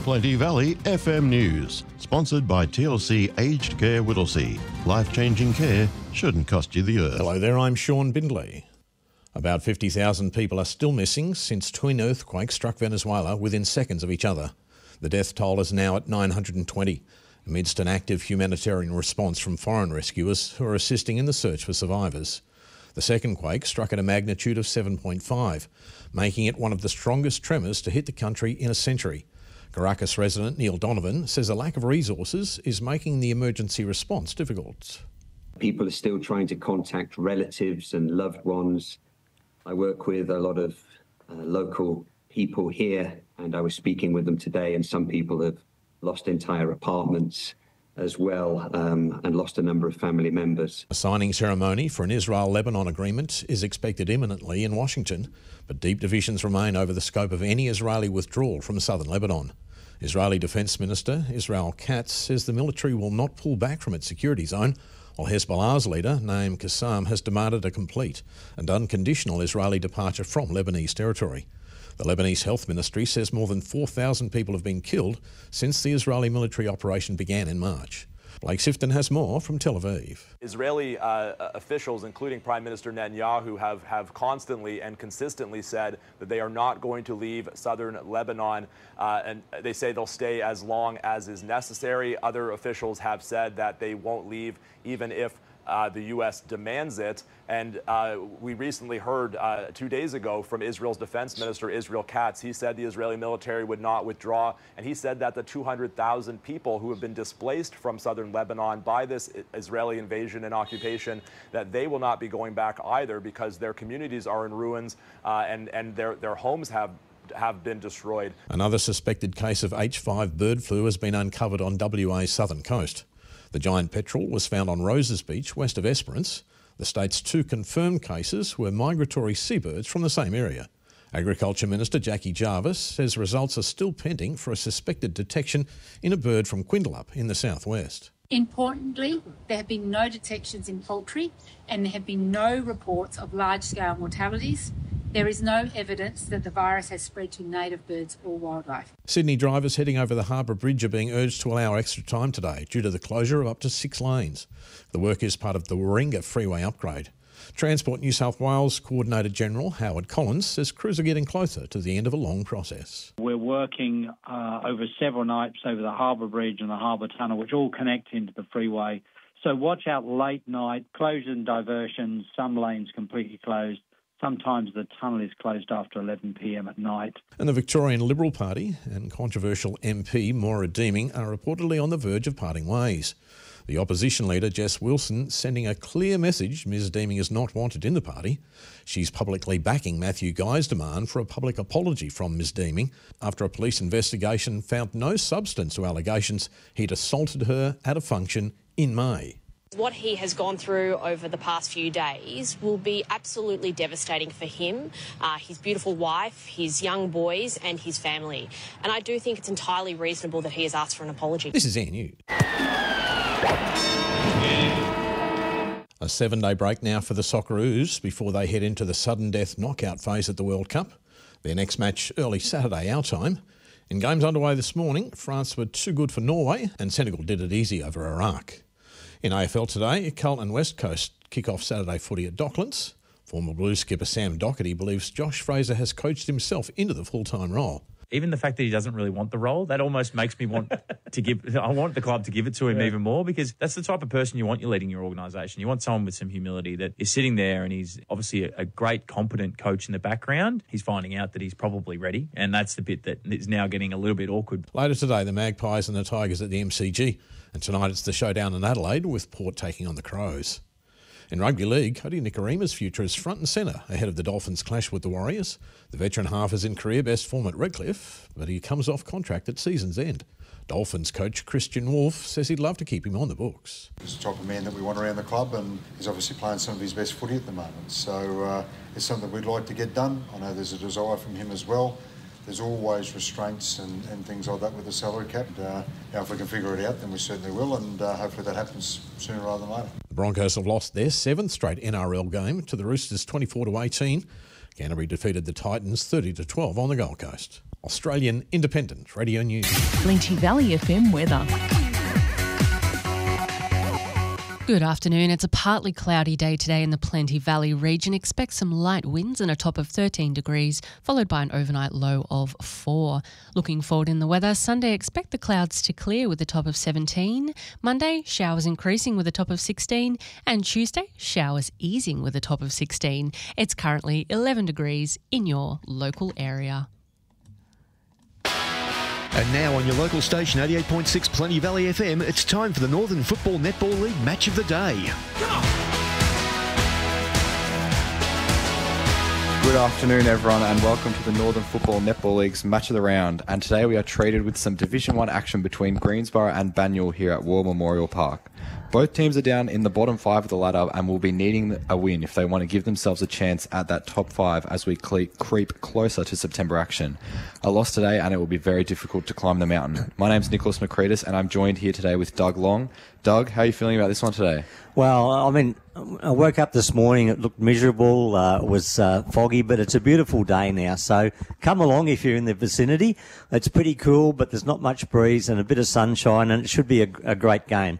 Plenty Valley FM News. Sponsored by TLC Aged Care Whittlesea. Life-changing care shouldn't cost you the earth. Hello there, I'm Sean Bindley. About 50,000 people are still missing since twin earthquakes struck Venezuela within seconds of each other. The death toll is now at 920, amidst an active humanitarian response from foreign rescuers who are assisting in the search for survivors. The second quake struck at a magnitude of 7.5, making it one of the strongest tremors to hit the country in a century. Caracas resident Neil Donovan says a lack of resources is making the emergency response difficult. People are still trying to contact relatives and loved ones. I work with a lot of local people here, and I was speaking with them today, and some people have lost entire apartments as well, and lost a number of family members. A signing ceremony for an Israel-Lebanon agreement is expected imminently in Washington, but deep divisions remain over the scope of any Israeli withdrawal from southern Lebanon. Israeli Defence Minister Israel Katz says the military will not pull back from its security zone, while Hezbollah's leader, Naim Qassam, has demanded a complete and unconditional Israeli departure from Lebanese territory. The Lebanese Health Ministry says more than 4,000 people have been killed since the Israeli military operation began in March. Blake Sifton has more from Tel Aviv. Israeli officials, including Prime Minister Netanyahu, have constantly and consistently said that they are not going to leave southern Lebanon, and they say they'll stay as long as is necessary. Other officials have said that they won't leave even if the U.S. demands it. And we recently heard 2 days ago from Israel's Defense Minister Israel Katz. He said the Israeli military would not withdraw, and he said that the 200,000 people who have been displaced from southern Lebanon by this Israeli invasion and occupation, that they will not be going back either, because their communities are in ruins and their homes have been destroyed. Another suspected case of H5 bird flu has been uncovered on WA's southern coast. The giant petrel was found on Roses Beach, west of Esperance. The state's two confirmed cases were migratory seabirds from the same area. Agriculture Minister Jackie Jarvis says results are still pending for a suspected detection in a bird from Quindalup in the southwest. Importantly, there have been no detections in poultry and there have been no reports of large-scale mortalities. There is no evidence that the virus has spread to native birds or wildlife. Sydney drivers heading over the Harbour Bridge are being urged to allow extra time today due to the closure of up to 6 lanes. The work is part of the Warringah Freeway upgrade. Transport New South Wales Coordinator General Howard Collins says crews are getting closer to the end of a long process. We're working over several nights over the Harbour Bridge and the Harbour Tunnel, which all connect into the freeway. So watch out late night, closures and diversions, some lanes completely closed. Sometimes the tunnel is closed after 11 p.m. at night. And the Victorian Liberal Party and controversial MP Maura Deeming are reportedly on the verge of parting ways. The opposition leader Jess Wilson sending a clear message Ms Deeming is not wanted in the party. She's publicly backing Matthew Guy's demand for a public apology from Ms Deeming after a police investigation found no substance to allegations he'd assaulted her at a function in May. What he has gone through over the past few days will be absolutely devastating for him, his beautiful wife, his young boys and his family. And I do think it's entirely reasonable that he has asked for an apology. This is Air News. A 7-day break now for the Socceroos before they head into the sudden death knockout phase at the World Cup. Their next match early Saturday our time. In games underway this morning, France were too good for Norway and Senegal did it easy over Iraq. In AFL today, Carlton and West Coast kick off Saturday footy at Docklands. Former Blues skipper Sam Docherty believes Josh Fraser has coached himself into the full-time role. Even the fact that he doesn't really want the role, that almost makes me want to give... I want the club to give it to him even more, because that's the type of person you want you leading your organisation. You want someone with some humility that is sitting there, and he's obviously a great, competent coach in the background. He's finding out that he's probably ready, and that's the bit that is now getting a little bit awkward. Later today, the Magpies and the Tigers at the MCG, and tonight it's the showdown in Adelaide with Port taking on the Crows. In rugby league, Cody Nikorima's future is front and centre ahead of the Dolphins' clash with the Warriors. The veteran half is in career-best form at Redcliffe, but he comes off contract at season's end. Dolphins coach Christian Wolf says he'd love to keep him on the books. He's the type of man that we want around the club, and he's obviously playing some of his best footy at the moment. So it's something we'd like to get done. I know there's a desire from him as well. There's always restraints and things like that with the salary cap. If we can figure it out, then we certainly will, and hopefully that happens sooner rather than later. The Broncos have lost their 7th straight NRL game to the Roosters 24-18. Canterbury defeated the Titans 30-12 on the Gold Coast. Australian Independent Radio News. Plenty Valley FM weather. Good afternoon. It's a partly cloudy day today in the Plenty Valley region. Expect some light winds and a top of 13 degrees, followed by an overnight low of 4. Looking forward in the weather, Sunday expect the clouds to clear with a top of 17. Monday, showers increasing with a top of 16. And Tuesday, showers easing with a top of 16. It's currently 11 degrees in your local area. And now on your local station, 88.6 Plenty Valley FM, it's time for the Northern Football Netball League Match of the Day. Good afternoon, everyone, and welcome to the Northern Football Netball League's Match of the Round. And today we are treated with some Division 1 action between Greensborough and Banyule here at War Memorial Park. Both teams are down in the bottom 5 of the ladder and will be needing a win if they want to give themselves a chance at that top 5 as we creep closer to September action. A loss today and it will be very difficult to climb the mountain. My name's Nicholas McCreadis and I'm joined here today with Doug Long. Doug, how are you feeling about this one today? Well, I mean, I woke up this morning, it looked miserable, it was foggy, but it's a beautiful day now. So come along if you're in the vicinity. It's pretty cool, but there's not much breeze and a bit of sunshine, and it should be a great game.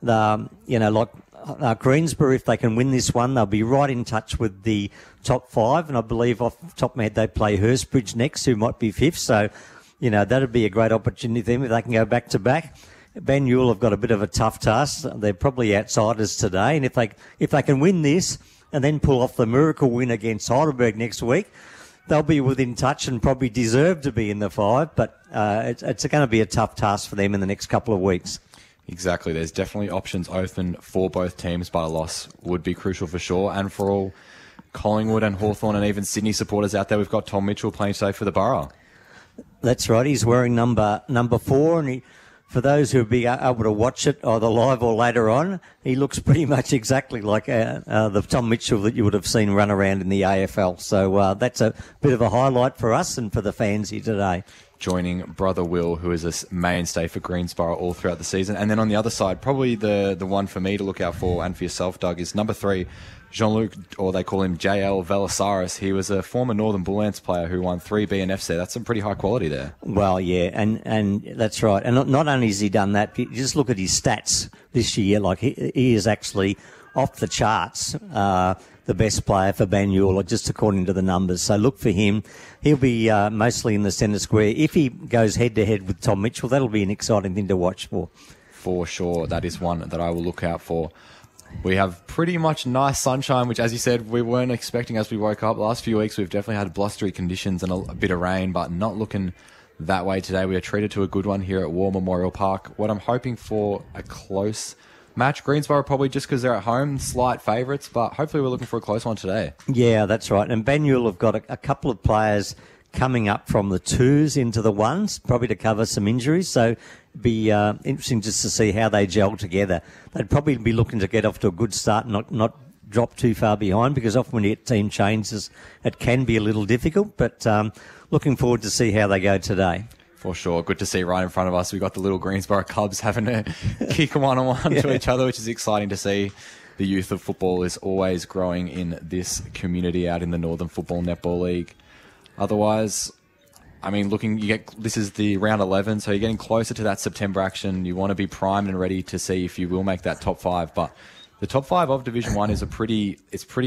Greensborough, if they can win this one, they'll be right in touch with the top 5, and I believe off the top of my head they play Hurstbridge next, who might be 5th. So, that'd be a great opportunity for them if they can go back to back. Banyule have got a bit of a tough task. They're probably outsiders today, and if they can win this and then pull off the miracle win against Heidelberg next week, they'll be within touch and probably deserve to be in the 5. But it's going to be a tough task for them in the next couple of weeks. Exactly. There's definitely options open for both teams, but a loss would be crucial for sure. And for all Collingwood and Hawthorn and even Sydney supporters out there, we've got Tom Mitchell playing today for the Borough. That's right. He's wearing number 4, and for those who will be able to watch it either live or later on, he looks pretty much exactly like the Tom Mitchell that you would have seen run around in the AFL. So that's a bit of a highlight for us and for the fans here today. Joining brother Will, who is a mainstay for Greensborough all throughout the season. And then on the other side, probably the one for me to look out for and for yourself, Doug, is number 3, Jean-Luc, or they call him JL Velisaris. He was a former Northern Bull Ants player who won 3 BNFs there. That's some pretty high quality there. Well, yeah, and that's right. And not only has he done that, but just look at his stats this year. Like, he is actually off the charts, the best player for Banyule, just according to the numbers. So look for him. He'll be mostly in the centre square. If he goes head-to-head with Tom Mitchell, that'll be an exciting thing to watch for. For sure. That is one that I will look out for. We have pretty much nice sunshine, which, as you said, we weren't expecting as we woke up. The last few weeks, we've definitely had blustery conditions and a bit of rain, but not looking that way today. We are treated to a good one here at War Memorial Park. What I'm hoping for, a close match. Greensborough probably just because they're at home, slight favourites, but hopefully we're looking for a close one today. Yeah, that's right. And Banyule have got a couple of players coming up from the 2s into the 1s, probably to cover some injuries. So it'd be interesting just to see how they gel together. They'd probably be looking to get off to a good start, not drop too far behind, because often when you get team changes, it can be a little difficult. But looking forward to see how they go today. For sure. Good to see right in front of us. We've got the little Greensborough Cubs having to kick one-on-one to each other, which is exciting to see. The youth of football is always growing in this community out in the Northern Football Netball League. Otherwise, I mean, this is the round 11, so you're getting closer to that September action. You want to be primed and ready to see if you will make that top 5. But the top 5 of Division 1 is pretty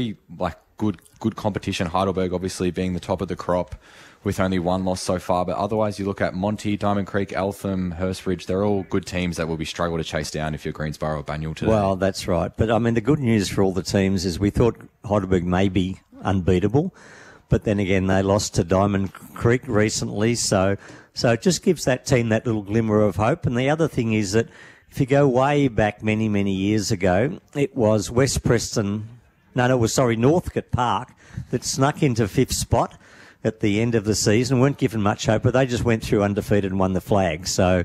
good competition. Heidelberg obviously being the top of the crop with only 1 loss so far. But otherwise, you look at Monty, Diamond Creek, Eltham, Hurstbridge. They're all good teams that will be struggle to chase down if you're Greensborough or Banyule today. Well, that's right. But, I mean, the good news for all the teams is we thought Heidelberg may be unbeatable. But then again, they lost to Diamond Creek recently. So it just gives that team that little glimmer of hope. And the other thing is that if you go way back many, many years ago, it was Northcote Park that snuck into 5th spot at the end of the season. Weren't given much hope, but they just went through undefeated and won the flag. So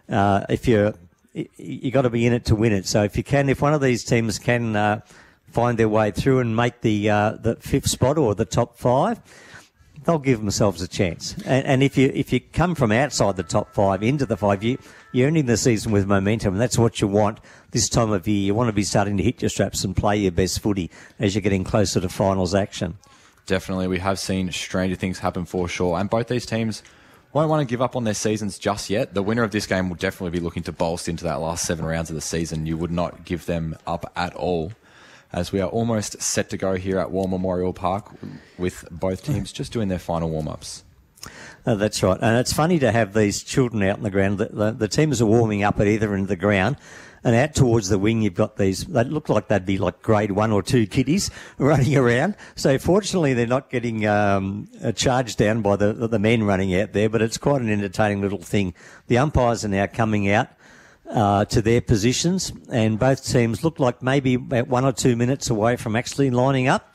you got to be in it to win it. So if one of these teams can find their way through and make the 5th spot or the top 5, they'll give themselves a chance. And if you come from outside the top 5 into the 5, you're ending the season with momentum, and that's what you want this time of year. You want to be starting to hit your straps and play your best footy as you're getting closer to finals action. Definitely. We have seen stranger things happen for sure. And both these teams won't want to give up on their seasons just yet. The winner of this game will definitely be looking to bolster into that last 7 rounds of the season. You would not give them up at all, as we are almost set to go here at War Memorial Park with both teams just doing their final warm-ups. That's right. And it's funny to have these children out in the ground. The teams are warming up at either end of the ground. And out towards the wing, you've got these, they look like they'd be like grade 1 or 2 kiddies running around. So fortunately, they're not getting charged down by the men running out there, but it's quite an entertaining little thing. The umpires are now coming out to their positions, and both teams look like maybe about 1 or 2 minutes away from actually lining up.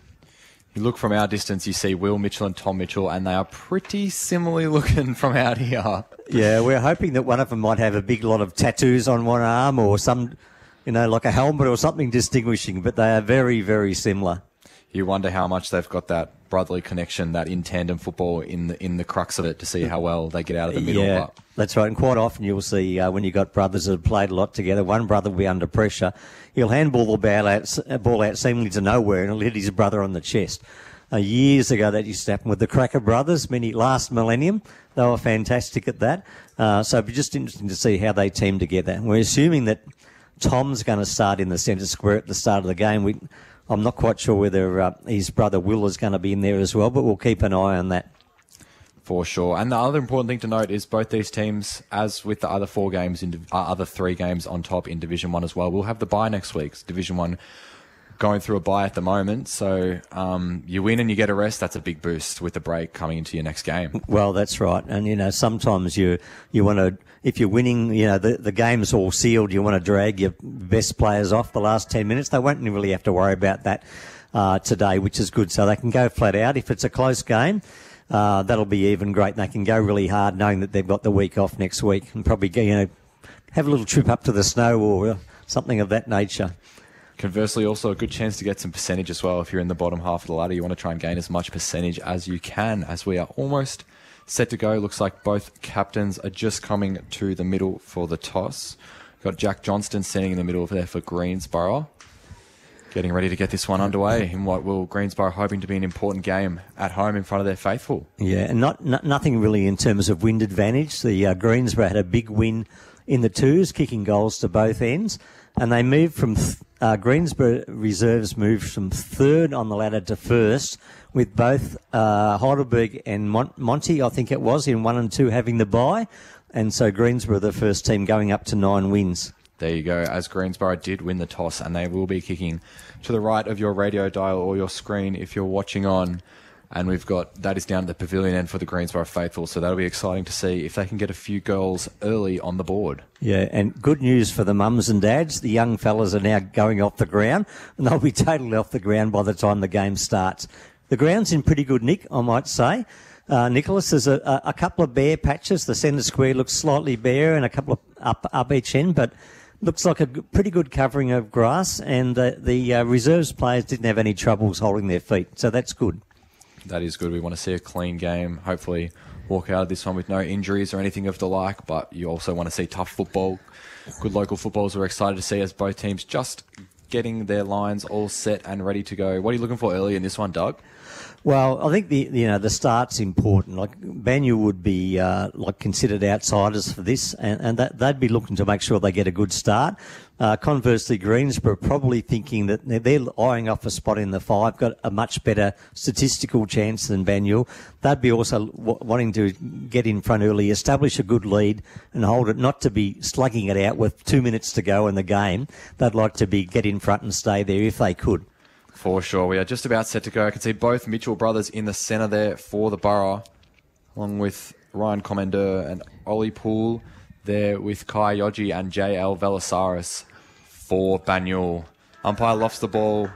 You look from our distance, you see Will Mitchell and Tom Mitchell, and they are pretty similarly looking from out here. Yeah, we're hoping that one of them might have a big lot of tattoos on one arm or some, like a helmet or something distinguishing, but they are very, very similar. You wonder how much they've got that brotherly connection, that in-tandem football in the crux of it, to see how well they get out of the middle. Yeah, that's right. And quite often you'll see when you've got brothers that have played a lot together, one brother will be under pressure. He'll handball the ball out seemingly to nowhere, and he'll hit his brother on the chest. Years ago, that used to happen with the Cracker brothers, last millennium. They were fantastic at that. So it'd be just interesting to see how they team together. We're assuming that Tom's going to start in the centre square at the start of the game. I'm not quite sure whether his brother Will is going to be in there as well, but we'll keep an eye on that. For sure. And the other important thing to note is both these teams, as with the other 4 games, other 3 games on top in Division 1 as well, will have the bye next week. Division 1 going through a bye at the moment. So you win and you get a rest. That's a big boost with the break coming into your next game. Well, that's right. And, sometimes you want to, if you're winning, the game's all sealed, you want to drag your best players off the last 10 minutes. They won't really have to worry about that today, which is good. So they can go flat out. If it's a close game, that'll be even great. They can go really hard knowing that they've got the week off next week and probably, have a little trip up to the snow or something of that nature. Conversely, also a good chance to get some percentage as well. If you're in the bottom half of the ladder, you want to try and gain as much percentage as you can, as we are almost set to go. Looks like both captains are just coming to the middle for the toss. Got Jack Johnston standing in the middle there for Greensborough, getting ready to get this one underway in what will Greensborough hoping to be an important game at home in front of their faithful. Yeah, and nothing really in terms of wind advantage. The Greensborough had a big win in the twos, kicking goals to both ends, and they moved from Greensborough reserves moved from 3rd on the ladder to 1st, with both Heidelberg and Monty, I think it was, in 1 and 2 having the bye, and so Greensborough the first team going up to 9 wins. There you go, as Greensborough did win the toss, and they will be kicking to the right of your radio dial or your screen if you're watching on. And that is down at the pavilion end for the Greensborough faithful, so that'll be exciting to see if they can get a few goals early on the board. Yeah, and good news for the mums and dads. The young fellas are now going off the ground, and they'll be totally off the ground by the time the game starts. The ground's in pretty good nick, I might say. Nicholas, there's a couple of bare patches. The centre square looks slightly bare and a couple of up each end, but looks like a pretty good covering of grass, and the reserves players didn't have any troubles holding their feet, so that's good. That is good. We want to see a clean game. Hopefully walk out of this one with no injuries or anything of the like, but you also want to see tough football. Good local footballers we're excited to see as both teams just getting their lines all set and ready to go. What are you looking for early in this one, Doug? Well, I think the start's important. Like Banyule would be considered outsiders for this, and they'd be looking to make sure they get a good start. Conversely, Greensborough probably thinking that they're eyeing off a spot in the 5, got a much better statistical chance than Banyule. They'd be also wanting to get in front early, establish a good lead, and hold it, not to be slugging it out with 2 minutes to go in the game. They'd like to get in front and stay there if they could. For sure. We are just about set to go. I can see both Mitchell brothers in the centre there for the Borough, along with Ryan Commander and Ollie Poole there with Kai Yogi and JL Velasaris for Banyule. Umpire lofts the ball.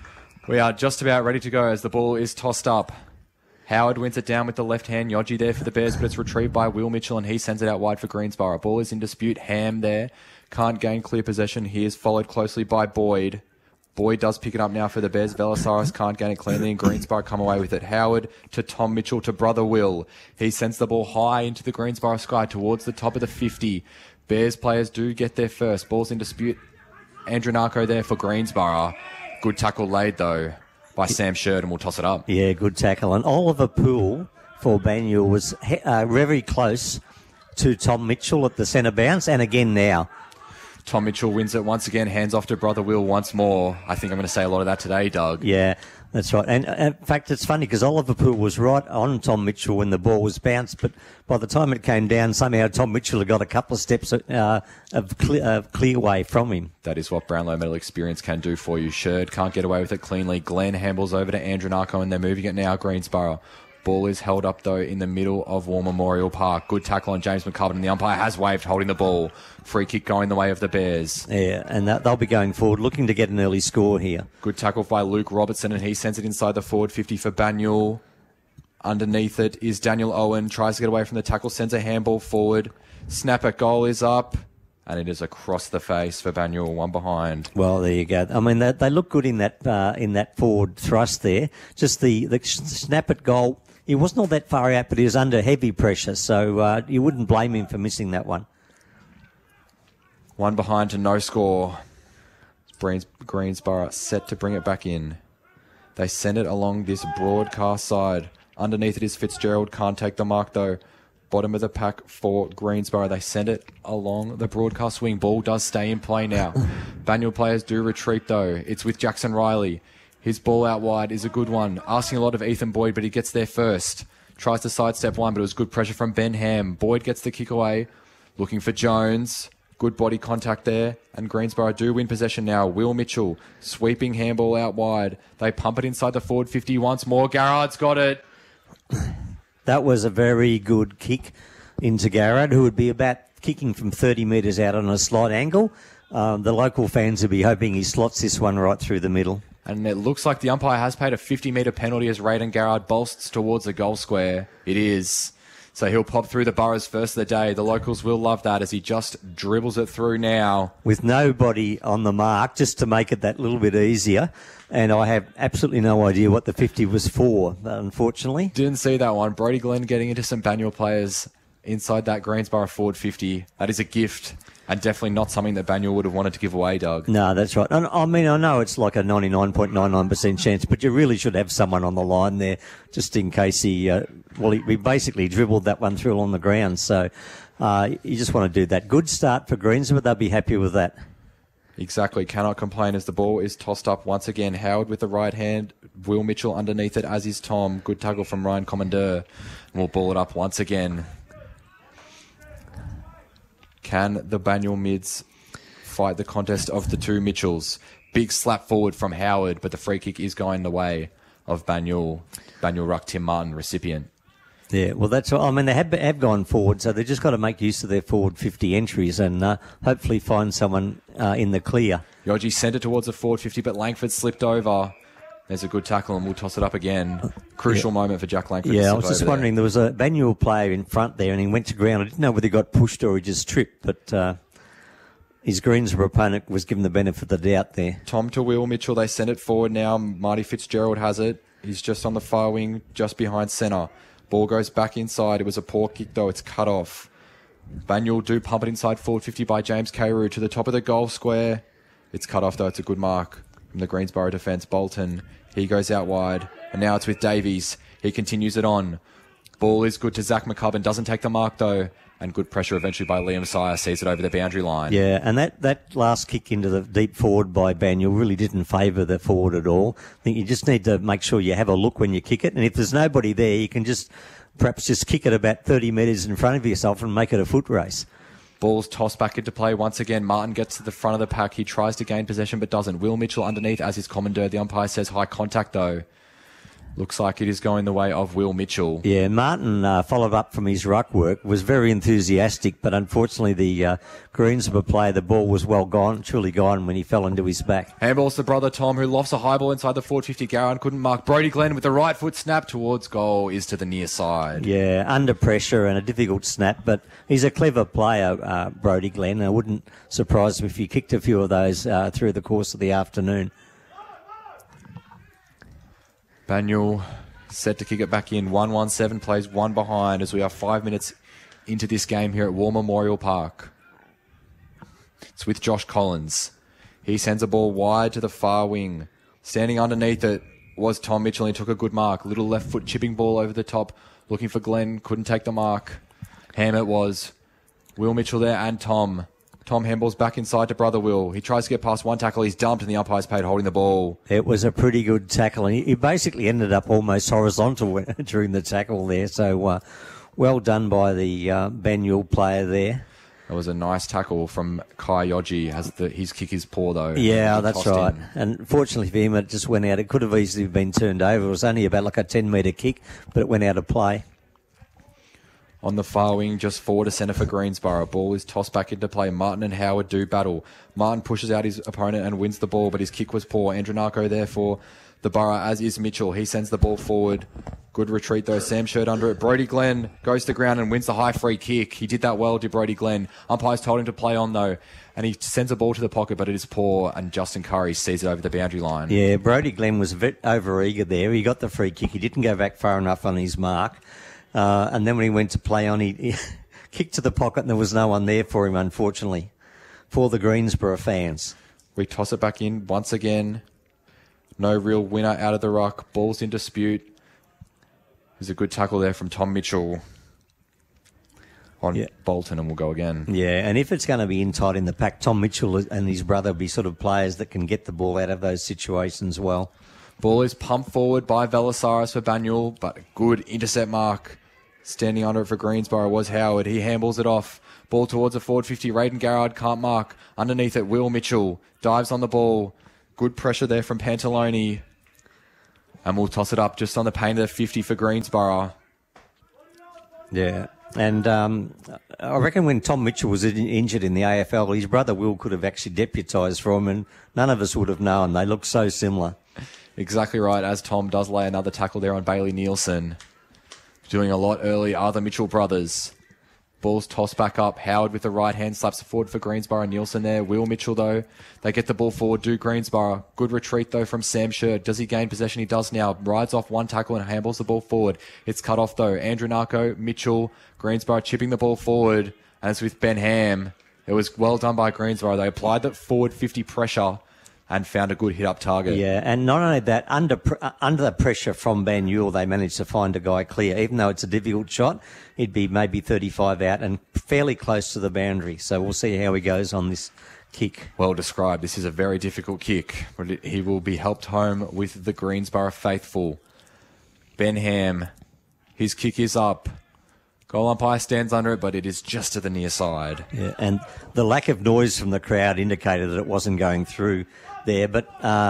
We are just about ready to go as the ball is tossed up. Howard wins it down with the left hand. Yogi there for the Bears, but it's retrieved by Will Mitchell, and he sends it out wide for Greensborough. Ball is in dispute. Ham there. Can't gain clear possession. He is followed closely by Boyd. Boyd does pick it up now for the Bears. Velasaris can't gain it cleanly, and Greensborough come away with it. Howard to Tom Mitchell to brother Will. He sends the ball high into the Greensborough sky towards the top of the 50. Bears players do get there first. Ball's in dispute. Andrew Narco there for Greensborough. Good tackle laid, though, by Sam Sheridan. We'll toss it up. Yeah, good tackle. And Oliver Poole for Banyule was very close to Tom Mitchell at the centre bounce, and again now. Tom Mitchell wins it once again, hands off to brother Will once more. I think I'm going to say a lot of that today, Doug. Yeah, that's right. And in fact, it's funny because Oliver Poole was right on Tom Mitchell when the ball was bounced, but by the time it came down, somehow Tom Mitchell had got a couple of steps of clear way from him. That is what Brownlow Medal experience can do for you. Sherd can't get away with it cleanly. Glenn handballs over to Andrew Narco, and they're moving it now, Greensboro. Ball is held up, though, in the middle of War Memorial Park. Good tackle on James McCubbin, and the umpire has waved, holding the ball. Free kick going the way of the Bears. Yeah, and they'll be going forward, looking to get an early score here. Good tackle by Luke Robertson, and he sends it inside the forward 50 for Banyule. Underneath it is Daniel Owen. Tries to get away from the tackle, sends a handball forward. Snap at goal is up, and it is across the face for Banyule, one behind. Well, there you go. I mean, they look good in that forward thrust there. Just the snap at goal. He wasn't all that far out, but he was under heavy pressure, so you wouldn't blame him for missing that one. One behind to no score. Greensboro set to bring it back in. They send it along this broadcast side. Underneath it is Fitzgerald. Can't take the mark, though. Bottom of the pack for Greensboro. They send it along the broadcast wing. Ball does stay in play now. Banyule players do retreat, though. It's with Jackson Riley. His ball out wide is a good one. Asking a lot of Ethan Boyd, but he gets there first. Tries to sidestep one, but it was good pressure from Ben Ham. Boyd gets the kick away. Looking for Jones. Good body contact there. And Greensboro do win possession now. Will Mitchell sweeping handball out wide. They pump it inside the forward 50 once more. Garrard's got it. That was a very good kick into Garrard, who would be about kicking from 30 metres out on a slight angle. The local fans will be hoping he slots this one right through the middle. And it looks like the umpire has paid a 50-metre penalty as Rayden Garrard bolsts towards the goal square. It is. So he'll pop through the Burrows first of the day. The locals will love that as he just dribbles it through now. With nobody on the mark, just to make it that little bit easier. And I have absolutely no idea what the 50 was for, unfortunately. Didn't see that one. Brody Glenn getting into some Banyule players inside that Greensboro forward 50. That is a gift. And definitely not something that Banyule would have wanted to give away, Doug. No, that's right. I mean, I know it's like a 99.99% chance, but you really should have someone on the line there just in case he basically dribbled that one through on the ground. So you just want to do that. Good start for Greensboro. They'll be happy with that. Exactly. Cannot complain as the ball is tossed up once again. Howard with the right hand. Will Mitchell underneath it, as is Tom. Good tackle from Ryan Commandeur. And we'll ball it up once again. Can the Banyule mids fight the contest of the two Mitchells? Big slap forward from Howard, but the free kick is going the way of Banyule. Banyule ruck Tim Martin, recipient. Yeah, well, that's what I mean. They have gone forward, so they've just got to make use of their forward 50 entries and hopefully find someone in the clear. Yogi sent it towards the forward 50, but Langford slipped over. There's a good tackle, and we'll toss it up again. Crucial moment for Jack Langford. Yeah, I was just wondering, there was a Banyule player in front there, and he went to ground. I didn't know whether he got pushed or he just tripped, but his Greensboro opponent was given the benefit of the doubt there. Tom to Will Mitchell. They send it forward now. Marty Fitzgerald has it. He's just on the far wing, just behind centre. Ball goes back inside. It was a poor kick, though. It's cut off. Banyule do pump it inside forward 50 by James Carew to the top of the goal square. It's cut off, though. It's a good mark from the Greensboro defence. Bolton, he goes out wide. And now it's with Davies. He continues it on. Ball is good to Zach McCubbin. Doesn't take the mark, though. And good pressure eventually by Liam Sire. Sees it over the boundary line. Yeah, and that last kick into the deep forward by Banyule really didn't favour the forward at all. I think you just need to make sure you have a look when you kick it. And if there's nobody there, you can perhaps just kick it about 30 metres in front of yourself and make it a foot race. Ball's tossed back into play once again. Martin gets to the front of the pack. He tries to gain possession but doesn't. Will Mitchell underneath as his commandeur. The umpire says high contact, though. Looks like it is going the way of Will Mitchell. Yeah, Martin followed up from his ruck work, was very enthusiastic, but unfortunately the Greensboro player, the ball was truly gone when he fell into his back. Handballs to brother Tom, who lofts a high ball inside the 450. Garrard couldn't mark. Brody Glenn with the right foot snap towards goal is to the near side. Yeah, under pressure and a difficult snap, but he's a clever player, Brody Glenn. I wouldn't surprise him if he kicked a few of those through the course of the afternoon. Banyule set to kick it back in. 1-1-7 plays one behind as we are 5 minutes into this game here at War Memorial Park. It's with Josh Collins. He sends a ball wide to the far wing. Standing underneath it was Tom Mitchell. He took a good mark. Little left foot chipping ball over the top. Looking for Glenn. Couldn't take the mark. Ham it was. Will Mitchell there and Tom. Tom handballs back inside to brother Will. He tries to get past one tackle. He's dumped and the umpire's paid holding the ball. It was a pretty good tackle. And he basically ended up almost horizontal during the tackle there. So well done by the Banyule player there. It was a nice tackle from Kai Yoji. His kick is poor, though. Yeah, that's right. And fortunately for him, it just went out. It could have easily been turned over. It was only about like a 10-metre kick, but it went out of play. On the far wing, just forward to centre for Greensborough. Ball is tossed back into play. Martin and Howard do battle. Martin pushes out his opponent and wins the ball, but his kick was poor. Andronako there for the Borough, as is Mitchell. He sends the ball forward. Good retreat, though. Sam Sherd under it. Brody Glenn goes to ground and wins the high free kick. He did that well, did Brody Glenn. Umpires told him to play on, though, and he sends a ball to the pocket, but it is poor, and Justin Curry sees it over the boundary line. Yeah, Brody Glenn was a bit over-eager there. He got the free kick. He didn't go back far enough on his mark. And then when he went to play on, he kicked to the pocket and there was no one there for him, unfortunately, for the Greensborough fans. We toss it back in once again. No real winner out of the ruck. Ball's in dispute. There's a good tackle there from Tom Mitchell on Bolton, and we'll go again. Yeah, and if it's going to be in tight in the pack, Tom Mitchell and his brother will be sort of players that can get the ball out of those situations well. Ball is pumped forward by Velasaris for Banyule, but a good intercept mark. Standing under it for Greensborough was Howard. He handballs it off. Ball towards a forward 50. Raiden Garrard can't mark. Underneath it, Will Mitchell dives on the ball. Good pressure there from Pantaloni. And we'll toss it up just on the paint of the 50 for Greensborough. Yeah. And I reckon when Tom Mitchell was injured in the AFL, his brother Will could have actually deputised for him, and none of us would have known. They look so similar. Exactly right, as Tom does lay another tackle there on Bailey Nielsen. Doing a lot early are the Mitchell brothers. Ball's tossed back up. Howard with the right hand slaps it forward for Greensborough. Nielsen there. Will Mitchell, though. They get the ball forward. Do Greensborough. Good retreat, though, from Sam Sherd. Does he gain possession? He does now. Rides off one tackle and handballs the ball forward. It's cut off, though. Andronako, Mitchell, Greensborough chipping the ball forward. And it's with Ben Ham. It was well done by Greensborough. They applied that forward 50 pressure and found a good hit-up target. Yeah, and not only that, under the pressure from Banyule, they managed to find a guy clear. Even though it's a difficult shot, it'd be maybe 35 out and fairly close to the boundary. So we'll see how he goes on this kick. Well described. This is a very difficult kick, but he will be helped home with the Greensborough faithful. Ben Ham, his kick is up. Goal umpire stands under it, but it is just to the near side. Yeah, and the lack of noise from the crowd indicated that it wasn't going through there, but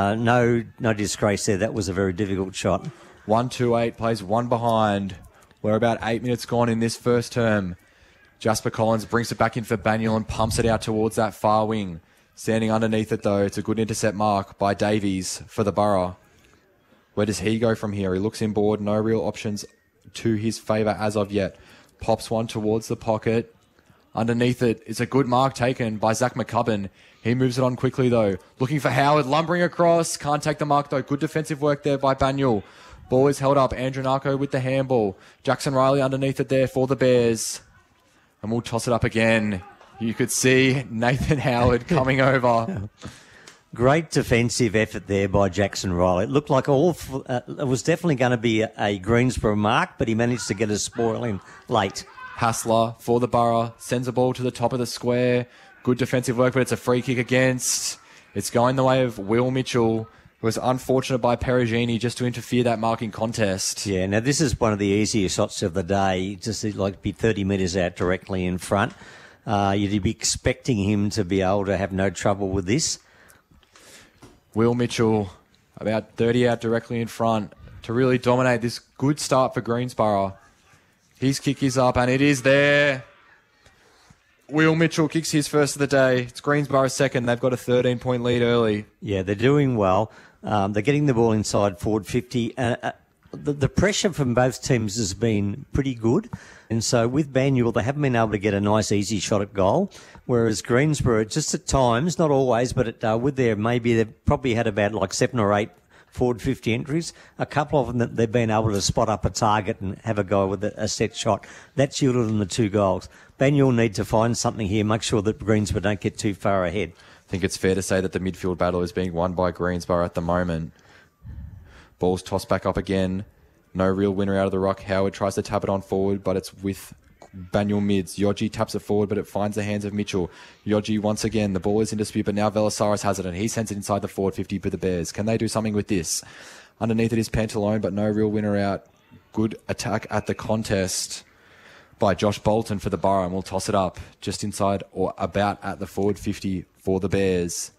no disgrace there. That was a very difficult shot. 1-2-8 plays one behind. We're about 8 minutes gone in this first term. Jasper Collins brings it back in for Banyule and pumps it out towards that far wing. Standing underneath it, though, it's a good intercept mark by Davies for the Borough. Where does he go from here? He looks inboard. No real options to his favour as of yet. Pops one towards the pocket. Underneath it, it's a good mark taken by Zach McCubbin. He moves it on quickly, though. Looking for Howard, lumbering across. Can't take the mark, though. Good defensive work there by Banyule. Ball is held up. Andronako with the handball. Jackson Riley underneath it there for the Bears. And we'll toss it up again. You could see Nathan Howard coming over. Great defensive effort there by Jackson Riley. It looked like it was definitely going to be a Greensborough mark, but he managed to get a spoil in late. Hassler for the Borough. Sends a ball to the top of the square. Good defensive work, but it's a free kick against. It's going the way of Will Mitchell, who was unfortunate by Perugini just to interfere that marking contest. Yeah, now this is one of the easier shots of the day. Just like be 30 metres out directly in front. You'd be expecting him to be able to have no trouble with this. Will Mitchell, about 30 out directly in front to really dominate this good start for Greensborough. His kick is up, and it is there. Will Mitchell kicks his first of the day. It's Greensborough's second. They've got a 13-point lead early. Yeah, they're doing well. They're getting the ball inside forward 50. The pressure from both teams has been pretty good. And so with Banyule, they haven't been able to get a nice, easy shot at goal. Whereas Greensborough, just at times, not always, but with their maybe they've probably had about like 7 or 8 forward 50 entries. A couple of them that they've been able to spot up a target and have a go with a set shot. That's yielded them the 2 goals. Banyule need to find something here, make sure that Greensborough don't get too far ahead. I think it's fair to say that the midfield battle is being won by Greensborough at the moment. Ball's tossed back up again. No real winner out of the ruck. Howard tries to tap it on forward, but it's with Banyul mids. Yogi taps it forward, but it finds the hands of Mitchell. Yogi once again, the ball is in dispute, but now Velasaris has it, and he sends it inside the forward 50 for the Bears. Can they do something with this? Underneath it is Pantalone, but no real winner out. Good attack at the contest by Josh Bolton for the Borough, and we'll toss it up just inside or about at the forward 50 for the Bears.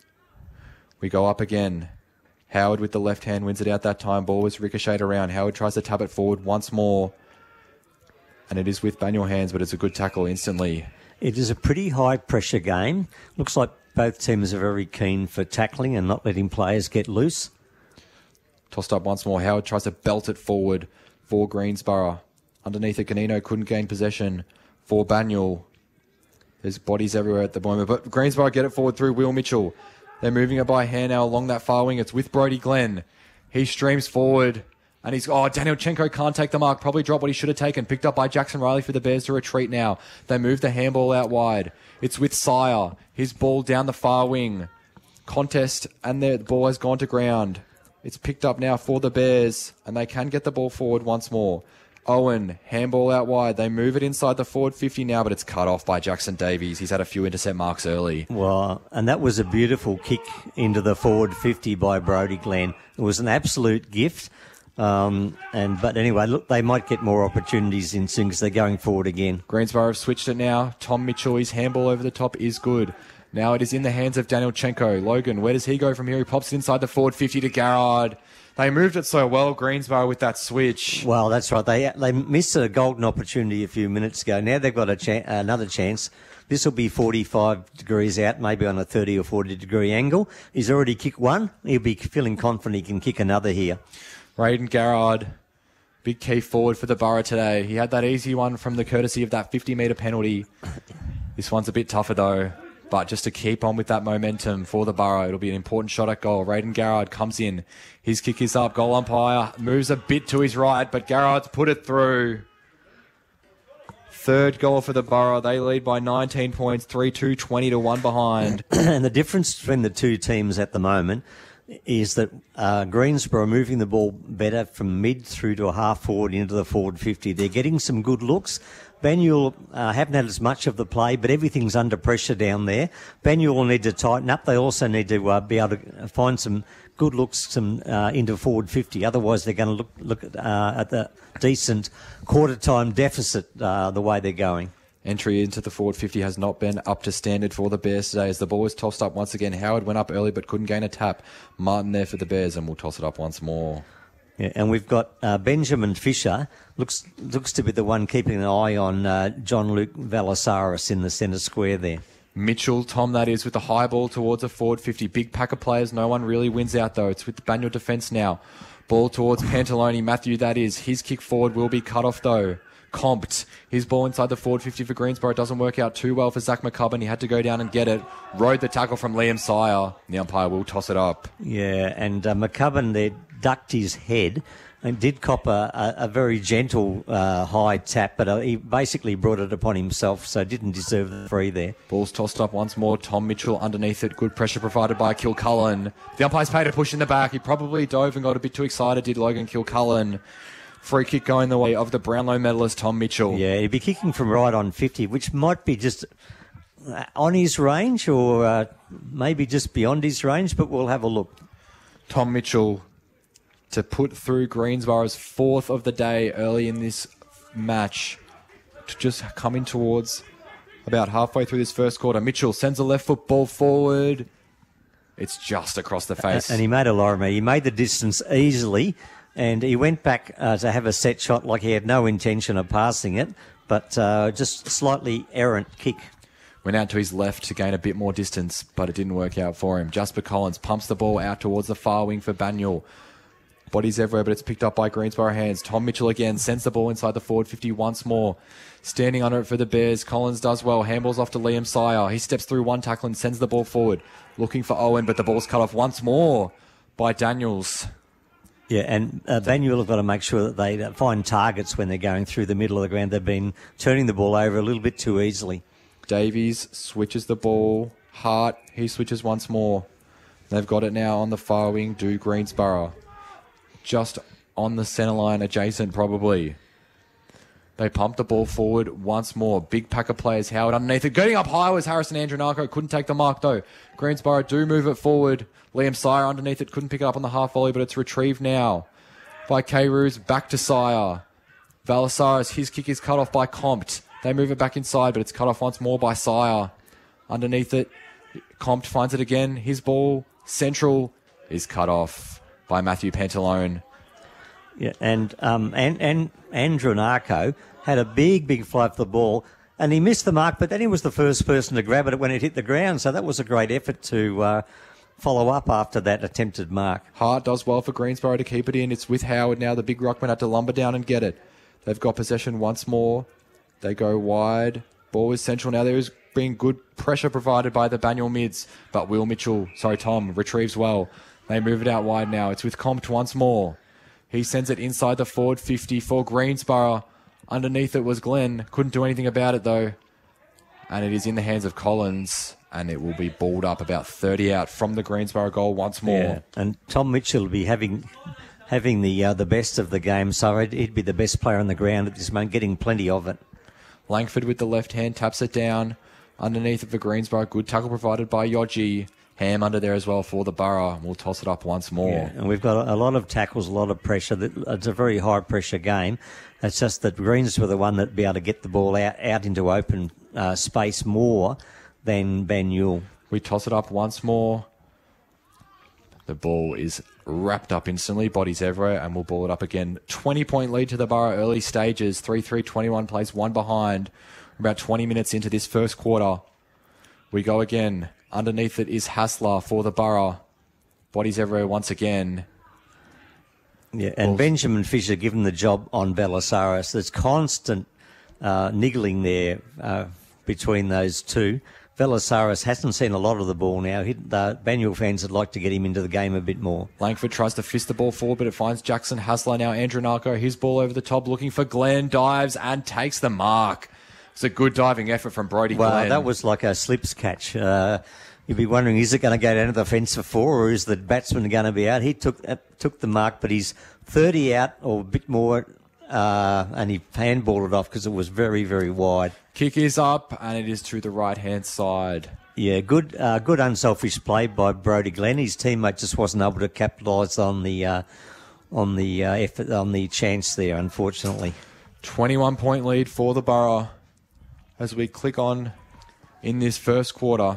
We go up again. Howard with the left hand wins it out that time. Ball was ricocheted around. Howard tries to tap it forward once more. And it is with Banyul hands, but it's a good tackle instantly. It is a pretty high-pressure game. Looks like both teams are very keen for tackling and not letting players get loose. Tossed up once more. Howard tries to belt it forward for Greensborough. Underneath it, Canino couldn't gain possession for Banyul. There's bodies everywhere at the moment, but Greensborough get it forward through Will Mitchell. They're moving it by hand now along that far wing. It's with Brody Glenn. He streams forward. And Daniel Chenko can't take the mark. Probably dropped what he should have taken. Picked up by Jackson Riley for the Bears to retreat now. They move the handball out wide. It's with Sire. His ball down the far wing. Contest, and the ball has gone to ground. It's picked up now for the Bears, and they can get the ball forward once more. Owen, handball out wide. They move it inside the forward 50 now, but it's cut off by Jackson Davies. He's had a few intercept marks early. Well, and that was a beautiful kick into the forward 50 by Brody Glenn. It was an absolute gift. But anyway, look, they might get more opportunities in soon because they're going forward again. Greensborough have switched it now. Tom Mitchell, his handball over the top is good. Now it is in the hands of Daniel Chenko. Logan, where does he go from here? He pops it inside the forward 50 to Garrard. They moved it so well, Greensborough, with that switch. Well, that's right. They missed a golden opportunity a few minutes ago. Now they've got another chance. This will be 45 degrees out, maybe on a 30 or 40 degree angle. He's already kicked one. He'll be feeling confident he can kick another here. Rayden Garrard, big key forward for the Borough today. He had that easy one from the courtesy of that 50-metre penalty. This one's a bit tougher, though. But just to keep on with that momentum for the Borough, it'll be an important shot at goal. Rayden Garrard comes in. His kick is up. Goal umpire moves a bit to his right, but Garrard's put it through. Third goal for the Borough. They lead by 19 points, 3-2, 20-1 behind. And the difference between the two teams at the moment is that Greensborough are moving the ball better from mid through to a half forward into the forward 50. They're getting some good looks. Banyul haven't had as much of the play, but everything's under pressure down there. Banyul will need to tighten up. They also need to be able to find some good looks into forward 50. Otherwise, they're going to look at the decent quarter-time deficit the way they're going. Entry into the forward 50 has not been up to standard for the Bears today as the ball was tossed up once again. Howard went up early but couldn't gain a tap. Martin there for the Bears, and we'll toss it up once more. Yeah, and we've got Benjamin Fisher, looks to be the one keeping an eye on John Luke Valasaris in the centre square there. Mitchell, Tom, that is, with the high ball towards a forward 50. Big pack of players. No one really wins out, though. It's with the Banyul defence now. Ball towards Pantalone. Matthew, that is. His kick forward will be cut off, though. Comped. His ball inside the forward 50 for Greensborough. It doesn't work out too well for Zach McCubbin. He had to go down and get it. Rode the tackle from Liam Sire. The umpire will toss it up. Yeah, and McCubbin there ducked his head and did cop a very gentle high tap, but he basically brought it upon himself, so didn't deserve the free there. Ball's tossed up once more. Tom Mitchell underneath it. Good pressure provided by Kilcullen. The umpire's paid a push in the back. He probably dove and got a bit too excited, did Logan Kilcullen. Free kick going the way of the Brownlow medalist, Tom Mitchell. Yeah, he'd be kicking from right on 50, which might be just on his range or maybe just beyond his range, but we'll have a look. Tom Mitchell to put through Greensborough's fourth of the day early in this match, to just come in towards about halfway through this first quarter. Mitchell sends a left foot ball forward. It's just across the face. And he made a Lorimer. He made the distance easily, and he went back to have a set shot like he had no intention of passing it, but just slightly errant kick. Went out to his left to gain a bit more distance, but it didn't work out for him. Jasper Collins pumps the ball out towards the far wing for Banyul. Bodies everywhere, but it's picked up by Greensborough hands. Tom Mitchell again sends the ball inside the forward 50 once more. Standing under it for the Bears. Collins does well. Handballs off to Liam Sire. He steps through one tackle and sends the ball forward. Looking for Owen, but the ball's cut off once more by Daniels. Yeah, and Banyul have got to make sure that they find targets when they're going through the middle of the ground. They've been turning the ball over a little bit too easily. Davies switches the ball. Hart, he switches once more. They've got it now on the far wing. Do Greensborough. Just on the centre line adjacent, probably. They pumped the ball forward once more. Big pack of players. Howard underneath it. Getting up high was Harrison Andronako. Couldn't take the mark, though. Greensboro do move it forward. Liam Sire underneath it. Couldn't pick it up on the half volley, but it's retrieved now by K-Roos. Back to Sire. Valasaris, his kick is cut off by Compt. They move it back inside, but it's cut off once more by Sire. Underneath it, Compt finds it again. His ball, central, is cut off by Matthew Pantalone. Yeah, and Andronako had a big fly for the ball, and he missed the mark, but then he was the first person to grab it when it hit the ground, so that was a great effort to follow up after that attempted mark. Hart does well for Greensboro to keep it in. It's with Howard now. The big ruckman had to lumber down and get it. They've got possession once more. They go wide. Ball is central now. There is being good pressure provided by the Banyule mids, but Tom retrieves well. They move it out wide now. It's with Compt once more. He sends it inside the forward 50 for Greensboro. Underneath it was Glenn. Couldn't do anything about it, though. And it is in the hands of Collins, and it will be balled up about 30 out from the Greensboro goal once more. Yeah. And Tom Mitchell will be having the best of the game, so he'd be the best player on the ground at this moment, getting plenty of it. Langford with the left hand taps it down. Underneath it for Greensboro. Good tackle provided by Yoji. Ham under there as well for the Borough. We'll toss it up once more. Yeah, and we've got a lot of tackles, a lot of pressure. It's a very high-pressure game. It's just that Greens were the one that be able to get the ball out into open space more than Banyule. We toss it up once more. The ball is wrapped up instantly. Bodies everywhere, and we'll ball it up again. 20-point lead to the Borough early stages. 3-3, 21 plays, one behind. About 20 minutes into this first quarter. We go again. Underneath it is Hassler for the Borough. Bodies everywhere once again. Yeah, and Benjamin Fisher given the job on Bellasaris. There's constant niggling there between those two. Bellasaris hasn't seen a lot of the ball now. The Banyule fans would like to get him into the game a bit more. Langford tries to fist the ball forward, but it finds Jackson Hassler now. Andronako, his ball over the top, looking for Glenn. Dives and takes the mark. It's a good diving effort from Brody Glenn. Well, that was like a slips catch. You'd be wondering, is it going to go down to the fence for 4, or is the batsman going to be out? He took the mark, but he's 30 out or a bit more, and he handballed it off because it was very, very wide. Kick is up, and it is to the right-hand side. Yeah, good unselfish play by Brody Glenn. His teammate just wasn't able to capitalise on the effort, on the chance there, unfortunately. 21-point lead for the Borough as we click on in this first quarter.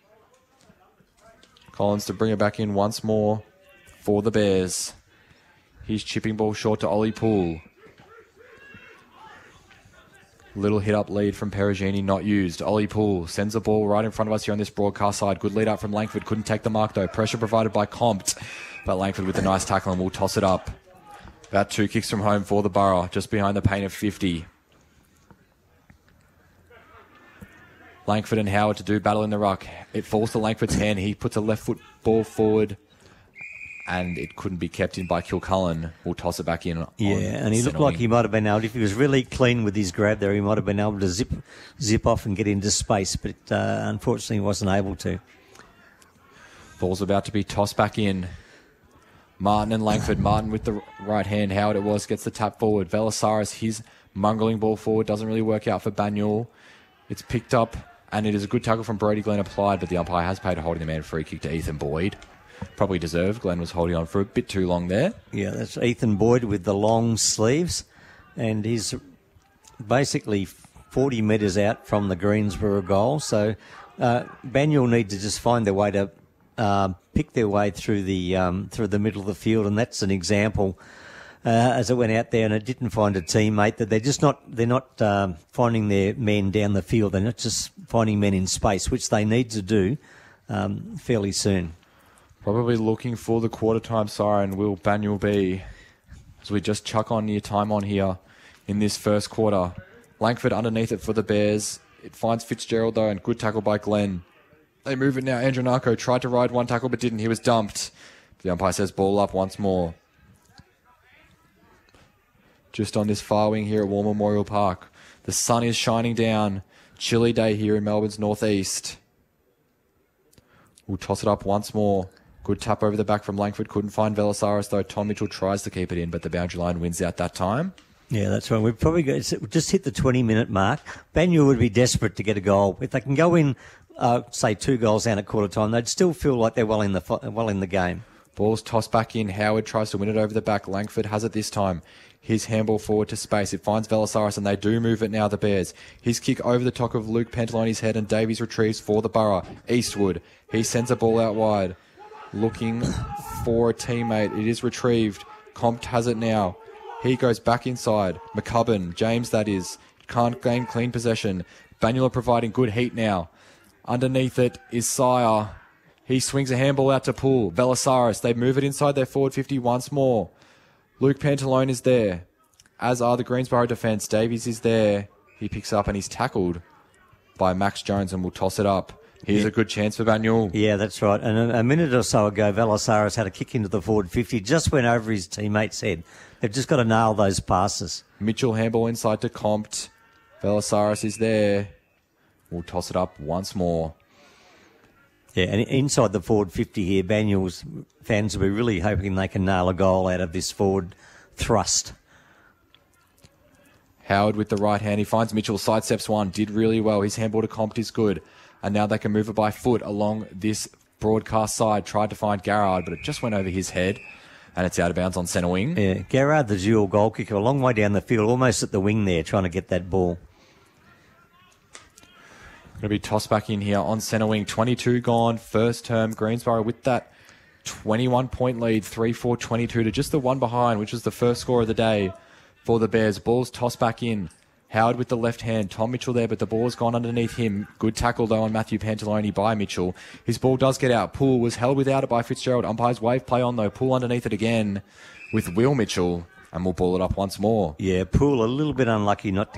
Collins to bring it back in once more for the Bears. He's chipping ball short to Ollie Poole. Little hit-up lead from Perugini, not used. Ollie Poole sends the ball right in front of us here on this broadcast side. Good lead up from Langford. Couldn't take the mark, though. Pressure provided by Compt. But Langford with a nice tackle, and we'll toss it up. About 2 kicks from home for the Borough, just behind the paint of 50. Langford and Howard to do battle in the ruck. It falls to Langford's hand. He puts a left foot ball forward, and it couldn't be kept in by Kilcullen. We'll toss it back in. Yeah, and he looked like he might have been able, if he was really clean with his grab there, he might have been able to zip off and get into space, but unfortunately he wasn't able to. Ball's about to be tossed back in. Martin and Langford. Martin with the right hand. Howard it was, gets the tap forward. Velasaris, his mungling ball forward, doesn't really work out for Banyule. It's picked up, and it is a good tackle from Brody Glenn applied, but the umpire has paid a holding the man free kick to Ethan Boyd. Probably deserved. Glenn was holding on for a bit too long there. Yeah, that's Ethan Boyd with the long sleeves, and he's basically 40 metres out from the Greensboro goal. So Banyule need to just find their way to pick their way through the middle of the field, and that's an example. As it went out there and it didn't find a teammate, that they're not finding their men down the field. They're not just finding men in space, which they need to do fairly soon. Probably looking for the quarter time siren. Will Banyule be? As we just chuck on your time on here in this first quarter. Langford underneath it for the Bears. It finds Fitzgerald though, and good tackle by Glenn. They move it now. Andronako tried to ride one tackle but didn't. He was dumped. The umpire says ball up once more. Just on this far wing here at War Memorial Park. The sun is shining down. Chilly day here in Melbourne's northeast. We'll toss it up once more. Good tap over the back from Langford. Couldn't find Velasaris, though. Tom Mitchell tries to keep it in, but the boundary line wins out that time. Yeah, that's right. We've probably just hit the 20-minute mark. Banyule would be desperate to get a goal. If they can go in, say, 2 goals down at quarter time, they'd still feel like they're well in the game. Ball's tossed back in. Howard tries to win it over the back. Langford has it this time. His handball forward to space. It finds Velasaris, and they do move it now, the Bears. His kick over the top of Luke Pantaloni's head, and Davies retrieves for the Borough. Eastwood. He sends a ball out wide. Looking for a teammate. It is retrieved. Compt has it now. He goes back inside. McCubbin, James that is, can't gain clean possession. Banyula providing good heat now. Underneath it is Sire. He swings a handball out to Poole. Velasaris, they move it inside their forward 50 once more. Luke Pantalone is there, as are the Greensboro defence. Davies is there. He picks up and he's tackled by Max Jones and will toss it up. Here's a good chance for Banyule. Yeah, that's right. And a minute or so ago, Velasaris had a kick into the forward 50, just went over his teammate's head. They've just got to nail those passes. Mitchell handball inside to Compt. Velasaris is there. We'll toss it up once more. Yeah, and inside the forward 50 here, Banyule's fans will be really hoping they can nail a goal out of this forward thrust. Howard with the right hand. He finds Mitchell, sidesteps one, did really well. His handball to Compt is good. And now they can move it by foot along this broadcast side. Tried to find Garrard, but it just went over his head. And it's out of bounds on centre wing. Yeah, Garrard, the dual goal kicker, a long way down the field, almost at the wing there, trying to get that ball. Going to be tossed back in here on centre wing. 22 gone, first term. Greensboro with that 21-point lead, 3-4-22 to just the one behind, which was the first score of the day for the Bears. Ball's tossed back in. Howard with the left hand. Tom Mitchell there, but the ball's gone underneath him. Good tackle, though, on Matthew Pantalone by Mitchell. His ball does get out. Poole was held without it by Fitzgerald. Umpire's wave play on, though. Poole underneath it again with Will Mitchell, and we'll ball it up once more. Yeah, Poole a little bit unlucky not